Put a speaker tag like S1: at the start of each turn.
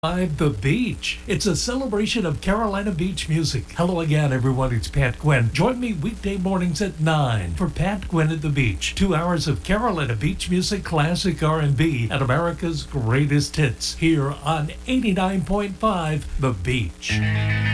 S1: The Beach. It's a celebration of Carolina beach music. Hello again, everyone. It's Pat Quinn. Join me weekday mornings at 9 for Pat Quinn at the Beach. 2 hours of Carolina beach music, classic R&B, and America's greatest hits here on 89.5 The Beach.